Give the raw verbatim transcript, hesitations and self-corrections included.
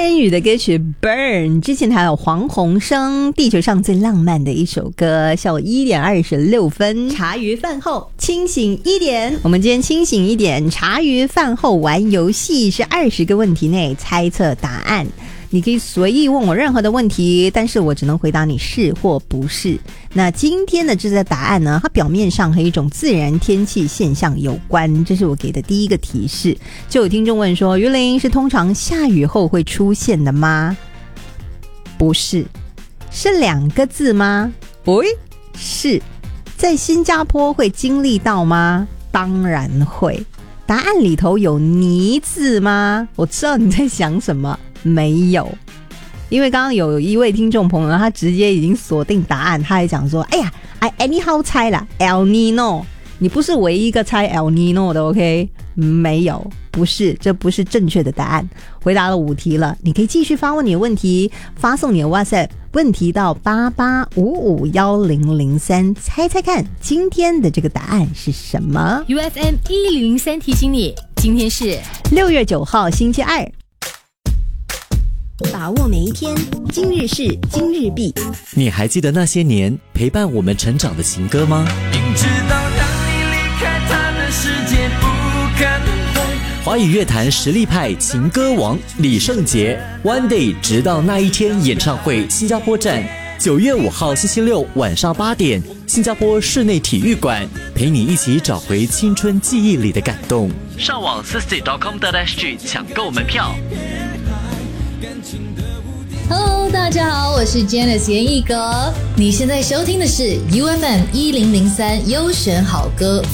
恩宇的歌曲 Burn， 之前还有黄鸿升地球上最浪漫的一首歌。下午一点二十六分，茶余饭后清醒一点。我们今天清醒一点，茶余饭后玩游戏，是二十个问题内猜测答案。你可以随意问我任何的问题，但是我只能回答你是或不是。那今天的这个答案呢，它表面上和一种自然天气现象有关，这是我给的第一个提示。就有听众问说，鱼鳞是通常下雨后会出现的吗？不是。是两个字吗？喂，是。在新加坡会经历到吗？当然会。答案里头有泥字吗？我知道你在想什么。没有，因为刚刚有一位听众朋友他直接已经锁定答案，他还讲说，哎呀 I anyhow 猜啦 El Nino， 你不是唯一一个猜 El Nino 的 OK？ 没有，不是，这不是正确的答案。回答了五题了，你可以继续发问你的问题，发送你的 WhatsApp 问题到八八五五一零零三，猜猜看今天的这个答案是什么。 U F M 一零零三提醒你，今天是六月九号星期二。 把握每一天，今日事今日毕。 你还记得那些年陪伴我们成长的情歌吗？ 明知道让你离开他的世界不可能会。 华语乐坛实力派情歌王李圣杰 One Day 直到那一天演唱会新加坡站，九月五号星期六晚上八点，新加坡室内体育馆，陪你一起找回青春记忆里的感动。上网 s i s t y dot com dot s g 抢购门票。 Hello， 大家好，我是 Janice 严艺格。你现在收听的是 U F M 一零零三优选好歌